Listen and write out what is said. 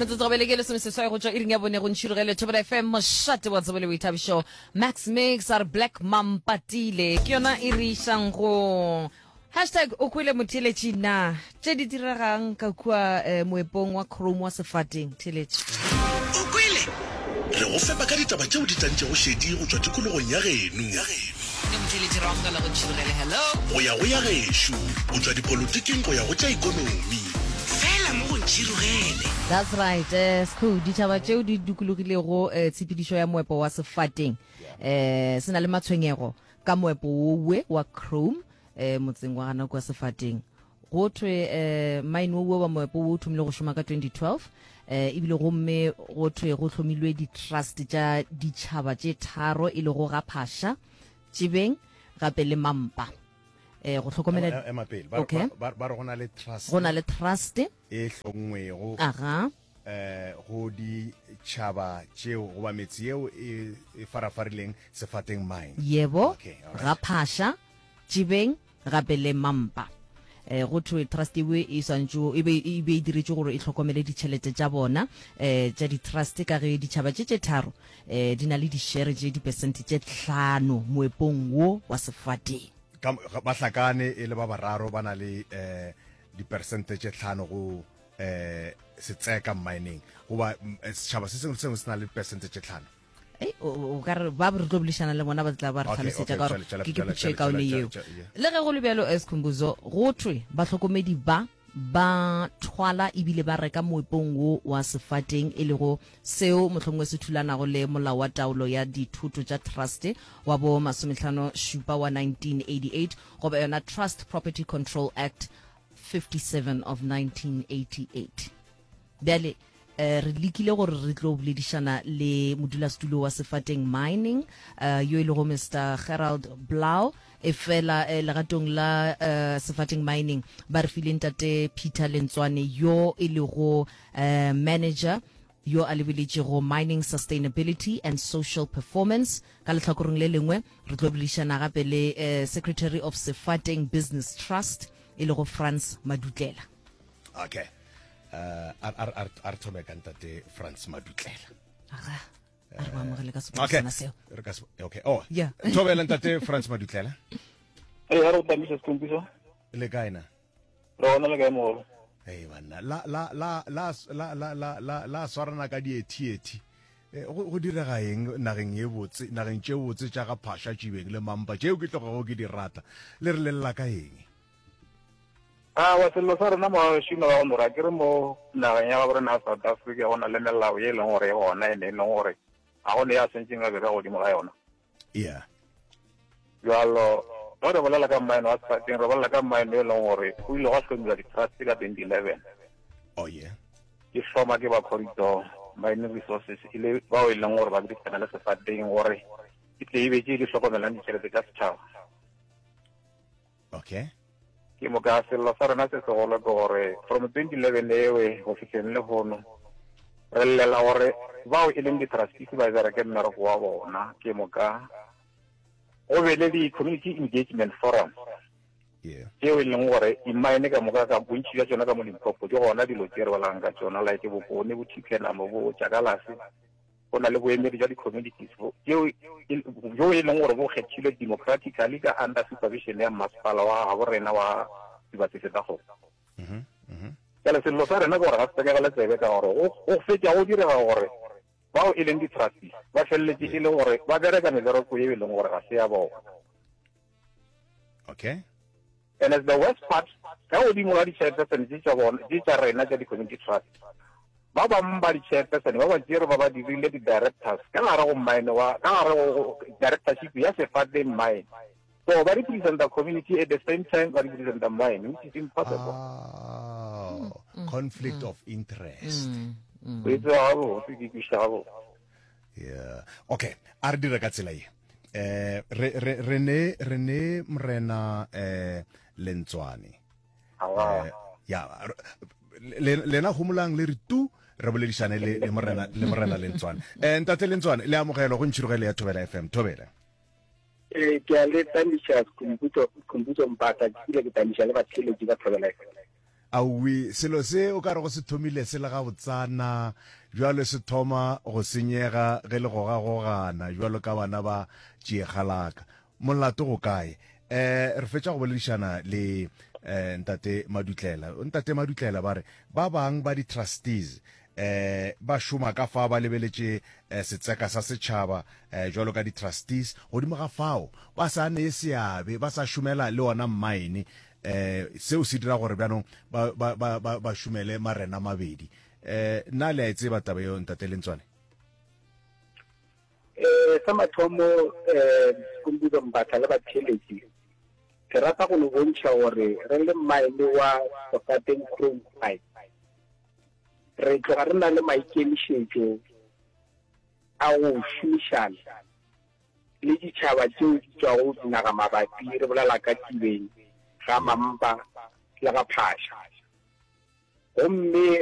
metsotso belekele some seswa go tswa iring ya bone go ntshirogele Thobela FM moshate wa tsebole we thabisho Max Mix are Black Mampatile ke yona e re isang go #okwile motheletši na tše di diragang ka kwa moepong wa Chrome wa sefateng theletši okwile re go fepa ka ditaba tšeo di tantše go šedi go tswa tikologong ya geno ne motheletši ra go la go ntshirogele hello go ya go ya gešo go tswa dipolotiking go ya go tša ikonomi fela mo go ntshirogele. That's right. Sku ditaba tšeo di dukulogilego tshepedišo ya moepo wa sefateng se na le matshwenyego ka moepo wowe wa Chrome motseng wa gana kwa sefateng go thwe mine wo wa moepo wo thomile go šoma ka 2012 ebile gomme go thwe go hlomilwe di trust tša ditšhaba tše tharo e le go ga phasha tšibeng gape le mampa go tlhokomela okay ba re gona le trust e hlongwego go di tšhaba tšeo go ba metsi eo e farafarileng sefateng mine yebo ga phasha tšibeng gape le mampa go thwe trust e santšo e be e diretše gore e tlhokomele ditšhelete tša bona tša di-trust ka ge ditšhaba tše tharo di na le di-share tše di-percent tše 5 moepong wo wa sefateng ba hlakane e le ba bararo ba na le di-percent tše 5 go se tseka mining goba setšhaba se sengwe se na le percent tše 5 o ka re ba re tlo bolešana le bona ba tla ba re tlhalosetša ka gore ke putšo e kaone yeo le ge go le bjalo Eskhumbuzo go thwe batlhokomedi ba thwala ebile ba reka moepong wo wa sefateng e le go seo mohlomongwe se thulanago le molao wa taolo ya dithoto tša trust wa bo 57 wa 1988 goba yona Trust Property Control Act 57 of 1988 bjale re likile gore re tlo boledišana le modulasetulo wa sefateng mining yo e le go Mr. Gerald Blau e fela legatong la sefateng mining ba re fileng tate Peter Lentswane yo e le go manager yo a lebeletšego mining sustainability and social performance ka lehlakoreng le lengwe re tlo boledišana gape le secretary of sefateng business trust e le go France Madutlela. Okay. Ar thome ka ntate France Madutlela okay oh yeah thobela ntate France Madutlela ha re tamisa Skhumbuzo le kaina rona le ka mo bana la swarana ka dietieti go direga eng nageng e botse nageng tše botse tša ga phasha tšibeng le mampa tšeo ke tlogago ke di rata le re lela ka eng wa sello sa rena mo shino wa mo ra ke re mo nageng ya gore na South Africa gona le melao ye leng gore gona e leng gore a gone ya sentseng ga go di mo ga yona yeah jalo ba re bolela ka mine wa sefateng re bolela ka mine e leng gore go ile ga tlhomiwa di-trust ka 2011 oh yeah ke hloma ke ba corridor mining resources ile ba o e leng gore ba dirisana le sefateng gore ke tle e be ke di hlokomelang ditšhelete tša setšhaba okay ke mo ka sello sa rena se segolo ke gore from 2011 ewe go fitlheng le gono re llela gore bao e leng di-trustees ba bereke mmereko wa bona ke mo ka go be le di-community engagement forum eo e leng gore imine ka moka ka bontši bja tsona ka mo Limpopo ke gona dilo tse re balang ka tsona like bokone bo thiphenamo bo tšakalase go na le boemedi jwa di-communities jo e leng gore bo kgethilwe democratically ka under supervision ya masepala wa gabo rena wa dibatise tsa gona kale sello sa rena ke gore ga se tekegele tsebe ka gore go fetša go direga gore bao e leng di-trustees ba feleletse e le gore ba bereka mebereko eo e leng gore ga se ya bona okay and as the worst part ka godimo ga di-chairperson tša rena tša di-community trust ba bangwe ba di-chairperson ba ba tsere ba ba dirile di-directors ka gare go mine ka gare go directorship ya sefateng mine so ba represent the community at the same time ba represent the mine which is impossible conflict of interest yeah okay a re dira ka tsela e re ne morena Lentswane ya lena homolang le re tu re boledišane le morena Lentswane ntate Lentswane le amogelo go ntšhirogele ya Thobela FM Thobela ke a le tamiša Skhumbuzo mpata ke ile ke tamiša le batheletši ba Thobela FM aui selo se o ka re go se thomile se le ga botsana jwale se thoma go senyega ge le go gagogana jwalo ka bana ba tšeegalaka molato go kae re fetša go boledišana le ntate Madutlela ba re ba bang ba di-trustees ba šoma ka fa ba lebeletše setseka sa setšhaba jwalo ka di-trustees godimo ga fao ba sa ne seabe ba sa šomela le ona mmaene seo se dira gore bjanong ba šomele marena mabedi nna le a e tseba taba yo ntate Lentswane sa mathomo kumbuzo mbatha le batheletsi ke rata go le bontšha gore re le mmaene wa Bafokeng Chrome 5 re tloga re na le maikemišetšo a go šomišana le ditšhaba tšeo di tšwago dinaga mabapi re bolela ka Tibeng ga Mampa le ga Phasha gomme